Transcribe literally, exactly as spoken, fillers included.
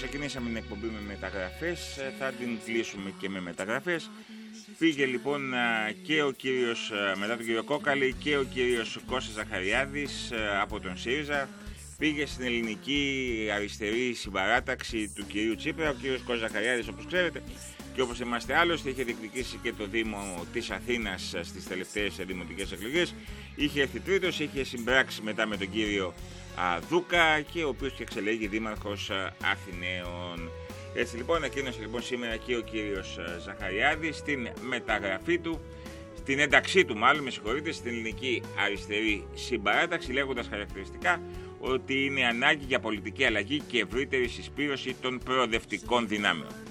ξεκινήσαμε την εκπομπή με μεταγραφές, θα την κλείσουμε και με μεταγραφές. Πήγε λοιπόν και ο κύριος, μετά τον κύριο Κόκαλη, και ο κύριος Κώστας Ζαχαριάδης από τον ΣΥΡΙΖΑ. Πήγε στην ελληνική αριστερή συμπαράταξη του κυρίου Τσίπρα. Ο κύριος Κώστας Ζαχαριάδης, όπως ξέρετε, και όπως είμαστε άλλωστε, είχε διεκδικήσει και το Δήμο της Αθήνας στις τελευταίες δημοτικές εκλογές. Είχε έρθει τρίτος, είχε συμπράξει μετά με τον κύριο α, Δούκα, και ο οποίος και εξελέγει δήμαρχος Αθηναίων. Έτσι λοιπόν, εκείνος λοιπόν σήμερα και ο κύριος Ζαχαριάδης στην μεταγραφή του, στην ένταξή του μάλλον, με συγχωρείτε, στην ελληνική αριστερή συμπαράταξη, λέγοντας χαρακτηριστικά ότι είναι ανάγκη για πολιτική αλλαγή και ευρύτερη συσπήρωση των προοδευτικών δυνάμεων.